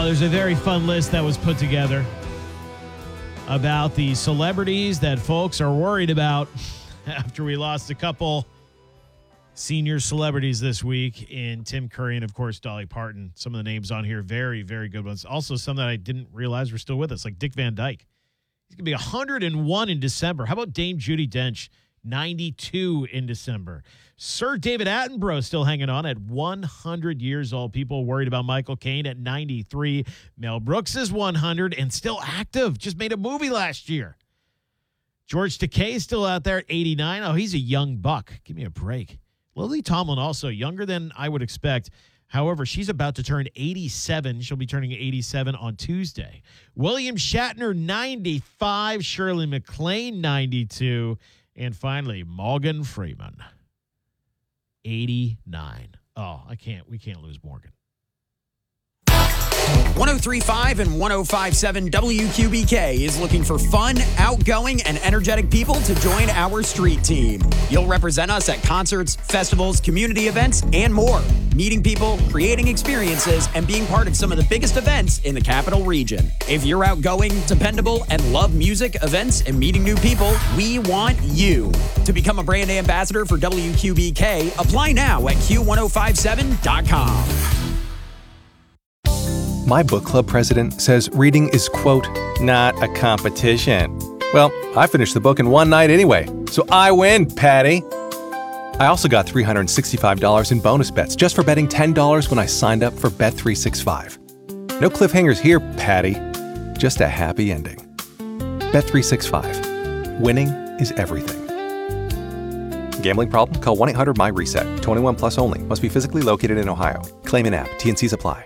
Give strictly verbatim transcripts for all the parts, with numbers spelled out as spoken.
there's a very fun list that was put together about the celebrities that folks are worried about after we lost a couple senior celebrities this week in Tim Curry and, of course, Dolly Parton. Some of the names on here, very, very good ones. Also, some that I didn't realize were still with us, like Dick Van Dyke. He's going to be one hundred one in December. How about Dame Judi Dench, ninety-two in December? Sir David Attenborough still hanging on at one hundred years old. People worried about Michael Caine at ninety-three. Mel Brooks is one hundred and still active. Just made a movie last year. George Takei is still out there at eighty-nine. Oh, he's a young buck. Give me a break. Lily Tomlin also younger than I would expect. However, she's about to turn eighty-seven. She'll be turning eighty-seven on Tuesday. William Shatner, ninety-five. Shirley MacLaine, ninety-two. And finally, Morgan Freeman, eighty-nine. Oh, I can't. We can't lose Morgan. one oh three point five and one oh five point seven W Q B K is looking for fun, outgoing, and energetic people to join our street team. You'll represent us at concerts, festivals, community events, and more. Meeting people, creating experiences, and being part of some of the biggest events in the capital region. If you're outgoing, dependable, and love music, events, and meeting new people, we want you. To become a brand ambassador for W Q B K, apply now at Q ten fifty-seven dot com. My book club president says reading is, quote, not a competition. Well, I finished the book in one night anyway, so I win, Patty. I also got three hundred sixty-five dollars in bonus bets just for betting ten dollars when I signed up for Bet three sixty-five. No cliffhangers here, Patty. Just a happy ending. Bet three sixty-five. Winning is everything. Gambling problem? Call one eight hundred M Y reset. twenty-one plus only. Must be physically located in Ohio. Claim in app. T and Cs apply.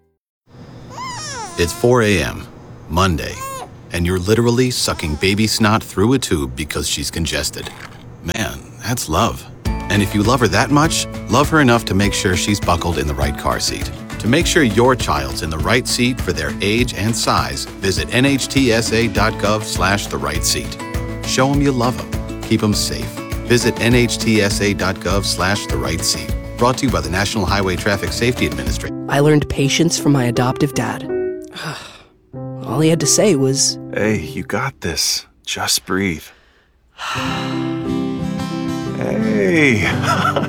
It's four a.m., Monday, and you're literally sucking baby snot through a tube because she's congested. Man, that's love. And if you love her that much, love her enough to make sure she's buckled in the right car seat. To make sure your child's in the right seat for their age and size, visit nhtsa.gov slash the right seat. Show them you love them. Keep them safe. Visit nhtsa.gov slash the right seat. Brought to you by the National Highway Traffic Safety Administration. I learned patience from my adoptive dad. All he had to say was, "Hey, you got this. Just breathe." Hey,